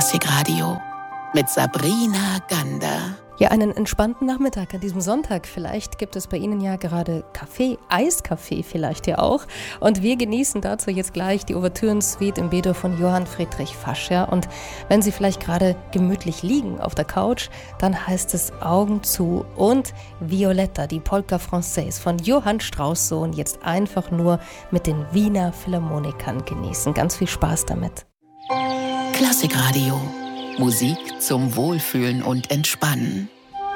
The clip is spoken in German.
Klassikradio mit Sabrina Gander. Ja, einen entspannten Nachmittag an diesem Sonntag. Vielleicht gibt es bei Ihnen ja gerade Kaffee, Eiskaffee vielleicht ja auch. Und wir genießen dazu jetzt gleich die Ouvertüren-Suite im B-Dur von Johann Friedrich Fascher. Und wenn Sie vielleicht gerade gemütlich liegen auf der Couch, dann heißt es Augen zu und Violetta, die Polka Française von Johann Strauss Sohn, jetzt einfach nur mit den Wiener Philharmonikern genießen. Ganz viel Spaß damit. Klassikradio. Musik zum Wohlfühlen und Entspannen.